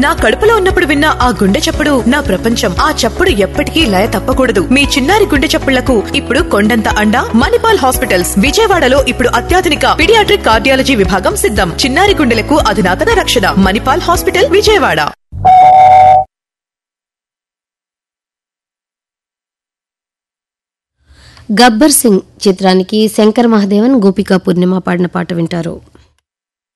నా కడుపులో ఉన్నప్పుడు విన్న ఆ గుండె చప్పుడు నా ప్రపంచం. ఆ చప్పుడు ఎప్పటికీ లయ తప్పకూడదు. మీ చిన్నారి గుండె చప్పుళ్లకు ఇప్పుడు కొండంత అండ మణిపాల్ హాస్పిటల్స్. విజయవాడలో ఇప్పుడు అత్యాధునిక పీడియాట్రిక్ కార్డియాలజీ విభాగం సిద్ధం. చిన్నారి గుండెలకు అధునాతన రక్షణ. మణిపాల్ హాస్పిటల్, విజయవాడ. గబ్బర్ సింగ్ చిత్రానికి శంకర్ మహాదేవన్, గోపికా పూర్ణిమ పాడిన పాట వింటారు.